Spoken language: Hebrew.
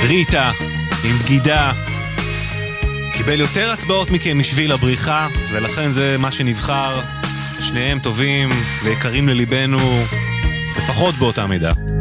ריטה עם בגידה קיבל יותר הצבעות מכם משביל הבריחה, ולכן זה מה שנבחר. שניהם טובים ויקרים לליבנו לפחות באותה מידה.